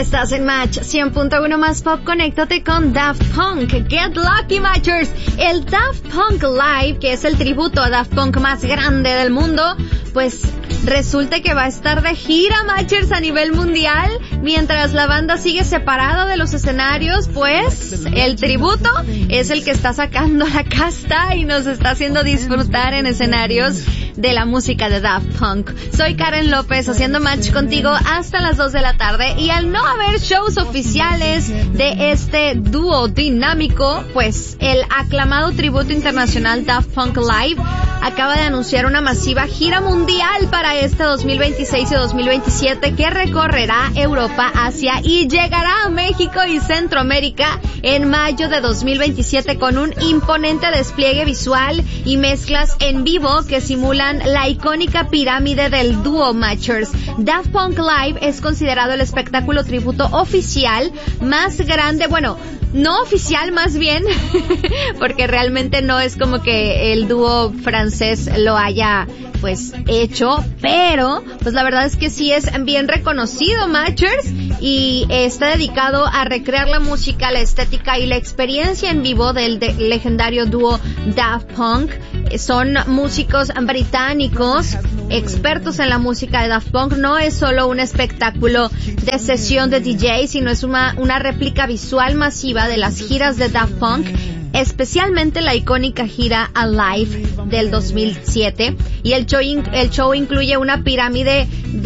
Estás en Match 100.1 más Pop. Conéctate con Daft Punk. Get Lucky, Matchers. El Daft Punk Live, que es el tributo a Daft Punk más grande del mundo, pues resulta que va a estar de gira, Matchers, a nivel mundial. Mientras la banda sigue separada de los escenarios, pues el tributo es el que está sacando la casta y nos está haciendo disfrutar en escenarios de la música de Daft Punk. Soy Karen López, haciendo Match contigo hasta las 2 de la tarde, y al no haber shows oficiales de este dúo dinámico, pues el aclamado tributo internacional Daft Punk Live acaba de anunciar una masiva gira mundial para este 2026 y 2027 que recorrerá Europa, Asia y llegará a México y Centroamérica en mayo de 2027 con un imponente despliegue visual y mezclas en vivo que simulan la icónica pirámide del dúo, Matchers. Daft Punk Live es considerado el espectáculo tributo oficial más grande, bueno, no oficial más bien, porque realmente no es como que el dúo francés lo haya pues hecho, pero pues la verdad es que sí es bien reconocido, Matchers, y está dedicado a recrear la música, la estética y la experiencia en vivo del legendario dúo Daft Punk. Son músicos británicos, expertos en la música de Daft Punk. No es solo un espectáculo de sesión de DJ, sino es una réplica visual masiva de las giras de Daft Punk, especialmente la icónica gira Alive del 2007. Y el show incluye una pirámide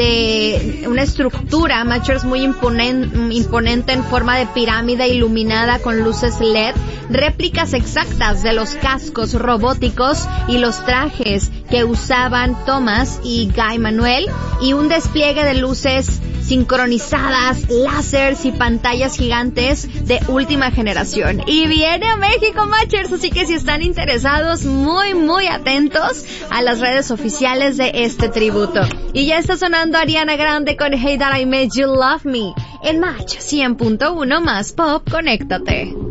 de una estructura, Matchers, muy imponente en forma de pirámide iluminada con luces LED, réplicas exactas de los cascos robóticos y los trajes que usaban Thomas y Guy Manuel, y un despliegue de luces sincronizadas, láseres y pantallas gigantes de última generación. Y viene a México, Matchers, así que si están interesados, muy atentos a las redes oficiales de este tributo. Y ya está sonando Ariana Grande con Hey That I Made You Love Me en Match 100.1 más Pop. Conéctate.